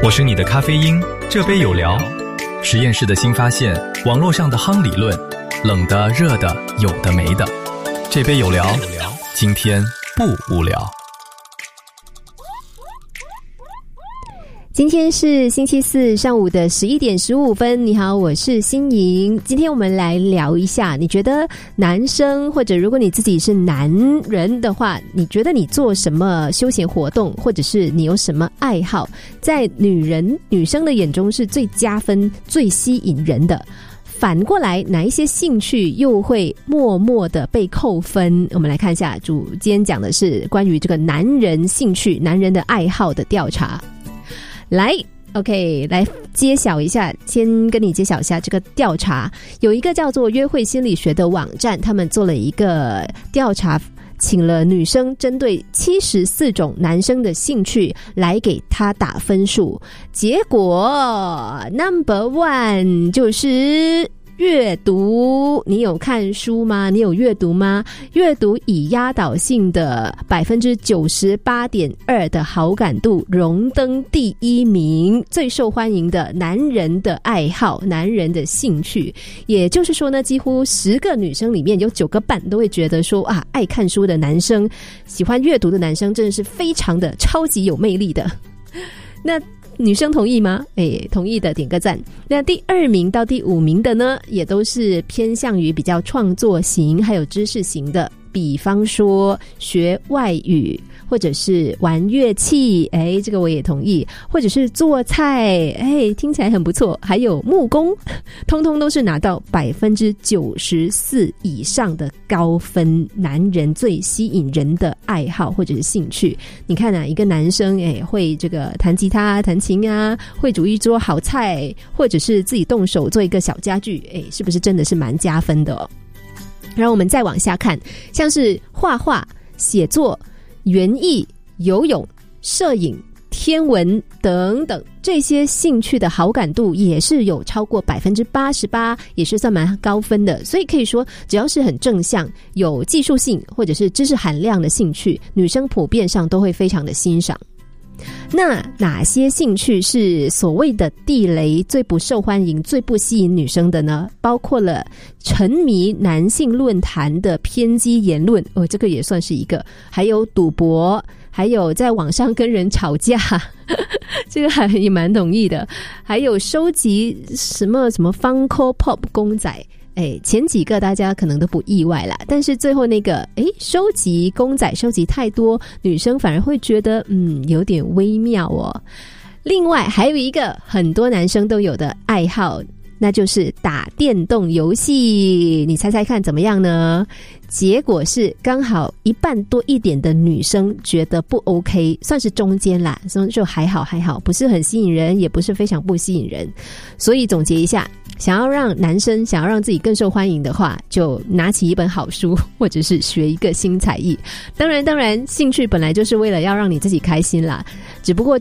我是你的咖啡因，这杯有聊。实验室的新发现，网络上的夯理论，冷的热的有的没的，这杯有聊，今天不无聊。 今天是星期四上午的11点15分，你好，我是欣莹。今天我们来聊一下，你觉得男生或者如果你自己是男人的话，你觉得你做什么休闲活动，或者是你有什么爱好，在女生的眼中是最加分最吸引人的？反过来，哪一些兴趣又会默默的被扣分？我们来看一下，今天讲的是关于这个男人兴趣、男人的爱好的调查。来 OK 来揭晓一下，先跟你揭晓一下这个调查。有一个叫做约会心理学的网站，他们做了一个调查，请了女生针对74种男生的兴趣来给他打分数，结果 No.1 就是阅读。你有看书吗？你有阅读吗？阅读以压倒性的 98.2% 的好感度荣登第一名，最受欢迎的男人的爱好，男人的兴趣。也就是说呢，几乎10个女生里面有9个半都会觉得说啊，爱看书的男生，喜欢阅读的男生真的是非常的超级有魅力的。那女生同意吗？同意的点个赞。那第2名到第5名的呢，也都是偏向于比较创作型还有知识型的，比方说学外语，或者是玩乐器，这个我也同意，或者是做菜，听起来很不错，还有木工，通通都是拿到 94% 以上的高分，男人最吸引人的爱好或者是兴趣。你看啊，一个男生会这个弹吉他弹琴啊，会煮一桌好菜，或者是自己动手做一个小家具，是不是真的是蛮加分的哦？然后我们再往下看，像是画画、写作、园艺、游泳、摄影、天文等等，这些兴趣的好感度也是有超过 88%， 也是算蛮高分的。所以可以说，只要是很正向、有技术性或者是知识含量的兴趣，女生普遍上都会非常的欣赏。那哪些兴趣是所谓的地雷，最不受欢迎、最不吸引女生的呢？包括了沉迷男性论坛的偏激言论，这个也算是一个，还有赌博，还有在网上跟人吵架这个也蛮同意的，还有收集什么 Funko Pop 公仔，前几个大家可能都不意外啦，但是最后那个收集公仔收集太多，女生反而会觉得有点微妙哦。另外还有一个很多男生都有的爱好，那就是打电动游戏。你猜猜看怎么样呢？结果是刚好1半多一点的女生觉得不 OK， 算是中间啦，就还好，不是很吸引人，也不是非常不吸引人。所以总结一下，想要让自己更受欢迎的话，就拿起一本好书，或者是学一个新才艺。当然兴趣本来就是为了要让你自己开心啦，只不过